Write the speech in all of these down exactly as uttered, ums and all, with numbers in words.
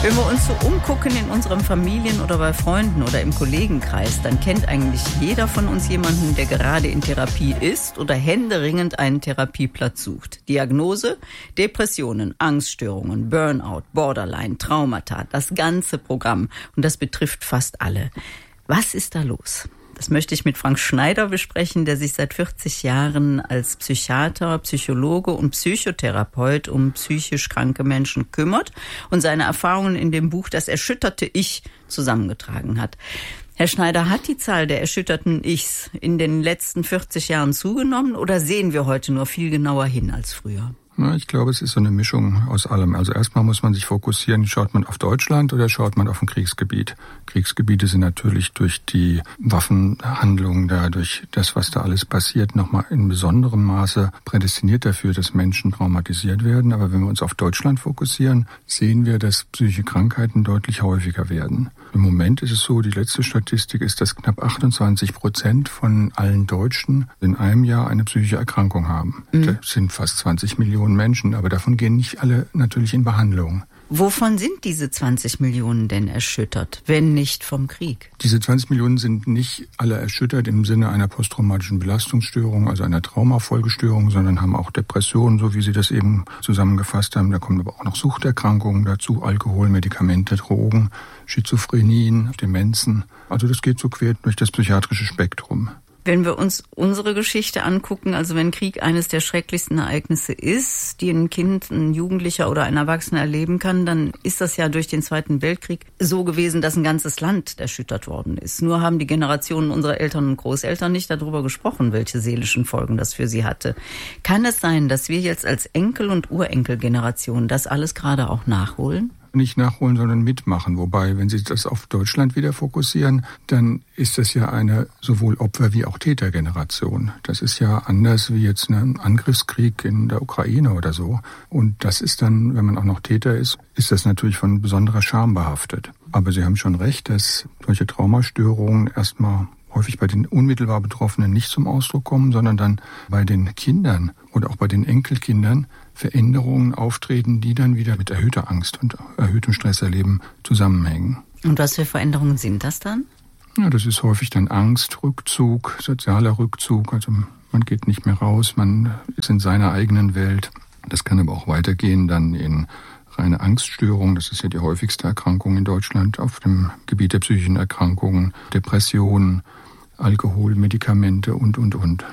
Wenn wir uns so umgucken in unserem Familien- oder bei Freunden oder im Kollegenkreis, dann kennt eigentlich jeder von uns jemanden, der gerade in Therapie ist oder händeringend einen Therapieplatz sucht. Diagnose: Depressionen, Angststörungen, Burnout, Borderline, Traumata, das ganze Programm. Und das betrifft fast alle. Was ist da los? Das möchte ich mit Frank Schneider besprechen, der sich seit vierzig Jahren als Psychiater, Psychologe und Psychotherapeut um psychisch kranke Menschen kümmert und seine Erfahrungen in dem Buch Das erschütterte Ich zusammengetragen hat. Herr Schneider, hat die Zahl der erschütterten Ichs in den letzten vierzig Jahren zugenommen oder sehen wir heute nur viel genauer hin als früher? Na, ich glaube, es ist so eine Mischung aus allem. Also erstmal muss man sich fokussieren, schaut man auf Deutschland oder schaut man auf ein Kriegsgebiet? Kriegsgebiete sind natürlich durch die Waffenhandlungen da, durch das, was da alles passiert, nochmal in besonderem Maße prädestiniert dafür, dass Menschen traumatisiert werden. Aber wenn wir uns auf Deutschland fokussieren, sehen wir, dass psychische Krankheiten deutlich häufiger werden. Im Moment ist es so, die letzte Statistik ist, dass knapp achtundzwanzig Prozent von allen Deutschen in einem Jahr eine psychische Erkrankung haben. Mhm. Das sind fast zwanzig Millionen Menschen, aber davon gehen nicht alle natürlich in Behandlung. Wovon sind diese zwanzig Millionen denn erschüttert, wenn nicht vom Krieg? Diese zwanzig Millionen sind nicht alle erschüttert im Sinne einer posttraumatischen Belastungsstörung, also einer Traumafolgestörung, sondern haben auch Depressionen, so wie Sie das eben zusammengefasst haben. Da kommen aber auch noch Suchterkrankungen dazu, Alkohol, Medikamente, Drogen, Schizophrenien, Demenzen. Also das geht so quer durch das psychiatrische Spektrum. Wenn wir uns unsere Geschichte angucken, also wenn Krieg eines der schrecklichsten Ereignisse ist, die ein Kind, ein Jugendlicher oder ein Erwachsener erleben kann, dann ist das ja durch den Zweiten Weltkrieg so gewesen, dass ein ganzes Land erschüttert worden ist. Nur haben die Generationen unserer Eltern und Großeltern nicht darüber gesprochen, welche seelischen Folgen das für sie hatte. Kann es sein, dass wir jetzt als Enkel- und Urenkelgeneration das alles gerade auch nachholen? Nicht nachholen, sondern mitmachen. Wobei, wenn Sie das auf Deutschland wieder fokussieren, dann ist das ja eine sowohl Opfer- wie auch Tätergeneration. Das ist ja anders wie jetzt ein Angriffskrieg in der Ukraine oder so. Und das ist dann, wenn man auch noch Täter ist, ist das natürlich von besonderer Scham behaftet. Aber Sie haben schon recht, dass solche Traumastörungen erstmal häufig bei den unmittelbar Betroffenen nicht zum Ausdruck kommen, sondern dann bei den Kindern oder auch bei den Enkelkindern Veränderungen auftreten, die dann wieder mit erhöhter Angst und erhöhtem Stresserleben zusammenhängen. Und was für Veränderungen sind das dann? Ja, das ist häufig dann Angst, Rückzug, sozialer Rückzug. Also man geht nicht mehr raus, man ist in seiner eigenen Welt. Das kann aber auch weitergehen dann in reine Angststörung. Das ist ja die häufigste Erkrankung in Deutschland auf dem Gebiet der psychischen Erkrankungen, Depressionen, Alkohol, Medikamente und, und, und.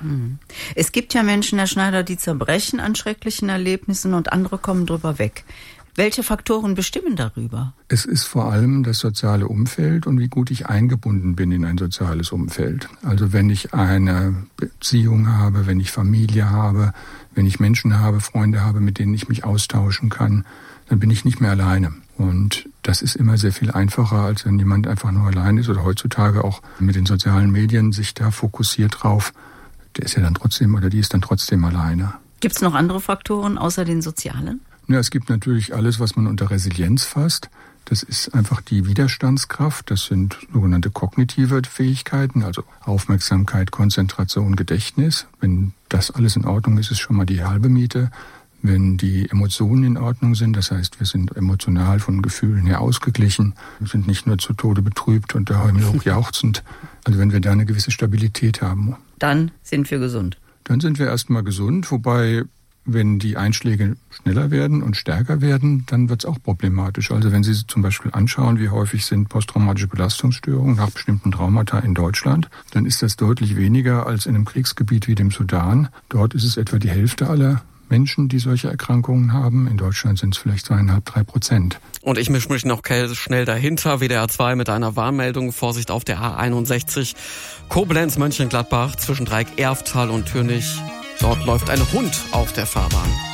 Es gibt ja Menschen, Herr Schneider, die zerbrechen an schrecklichen Erlebnissen und andere kommen drüber weg. Welche Faktoren bestimmen darüber? Es ist vor allem das soziale Umfeld und wie gut ich eingebunden bin in ein soziales Umfeld. Also wenn ich eine Beziehung habe, wenn ich Familie habe, wenn ich Menschen habe, Freunde habe, mit denen ich mich austauschen kann, dann bin ich nicht mehr alleine. Und das ist immer sehr viel einfacher, als wenn jemand einfach nur allein ist oder heutzutage auch mit den sozialen Medien sich da fokussiert drauf. Der ist ja dann trotzdem oder die ist dann trotzdem alleine. Gibt es noch andere Faktoren außer den sozialen? Ja, es gibt natürlich alles, was man unter Resilienz fasst. Das ist einfach die Widerstandskraft. Das sind sogenannte kognitive Fähigkeiten, also Aufmerksamkeit, Konzentration, Gedächtnis. Wenn das alles in Ordnung ist, ist schon mal die halbe Miete. Wenn die Emotionen in Ordnung sind, das heißt, wir sind emotional von Gefühlen her ausgeglichen, wir sind nicht nur zu Tode betrübt und der Himmel hoch jauchzend. Also wenn wir da eine gewisse Stabilität haben. Dann sind wir gesund. Dann sind wir erstmal gesund, wobei, wenn die Einschläge schneller werden und stärker werden, dann wird es auch problematisch. Also wenn Sie zum Beispiel anschauen, wie häufig sind posttraumatische Belastungsstörungen nach bestimmten Traumata in Deutschland, dann ist das deutlich weniger als in einem Kriegsgebiet wie dem Sudan. Dort ist es etwa die Hälfte aller Menschen, die solche Erkrankungen haben. In Deutschland sind es vielleicht zweieinhalb, drei Prozent. Und ich mische mich noch schnell dahinter. W D R zwei mit einer Warnmeldung. Vorsicht auf der A einundsechzig. Koblenz, Mönchengladbach zwischen Dreieck, Erftal und Türnich. Dort läuft ein Hund auf der Fahrbahn.